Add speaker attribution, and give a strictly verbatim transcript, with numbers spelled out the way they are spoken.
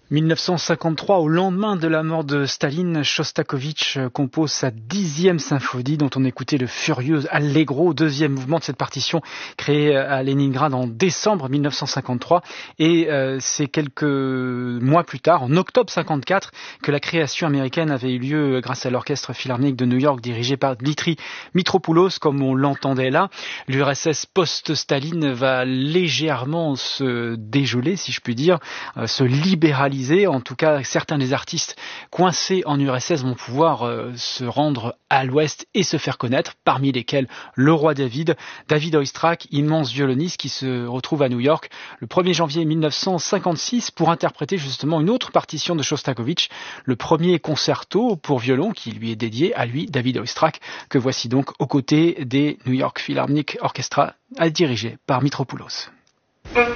Speaker 1: mille neuf cent cinquante-trois, au lendemain de la mort de Staline, Shostakovich compose sa dixième symphonie dont on écoutait le furieux Allegro, deuxième mouvement de cette partition créée à Leningrad en décembre mille neuf cent cinquante-trois. Et euh, c'est quelques mois plus tard, en octobre cinquante-quatre, que la création américaine avait eu lieu grâce à l'Orchestre Philharmonique de New York dirigé par Dmitri Mitropoulos, comme on l'entendait là. L'U R S S post-Staline va légèrement se dégeler, si je puis dire, euh, se libéraliser. En tout cas, certains des artistes coincés en U R S S vont pouvoir euh, se rendre à l'ouest et se faire connaître, parmi lesquels le roi David, David Oistrakh, immense violoniste qui se retrouve à New York le premier janvier mille neuf cent cinquante-six pour interpréter justement une autre partition de Shostakovich, le premier concerto pour violon qui lui est dédié à lui, David Oistrakh, que voici donc aux côtés des New York Philharmonic Orchestra, dirigé par Mitropoulos.